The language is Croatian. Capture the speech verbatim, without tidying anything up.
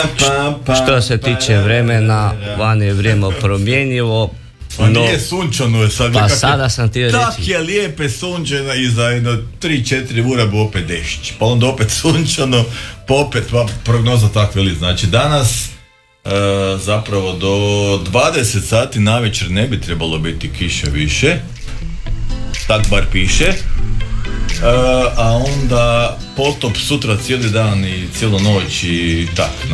Što se tiče vremena, van je vrijeme promjenjivo. Pa no, nije sunčano je sad. Pa nekak sada sam ti reći. Tak je lijepe sunčano i za jedno tri četiri ura bi opet dešć. Pa onda opet sunčano, pa opet pa prognoza tak veli. Znači danas e, zapravo do dvadeset sati navečer ne bi trebalo biti kiše više. Tak bar piše. E, a onda potop sutra cijeli dan i cijelu noć i tak.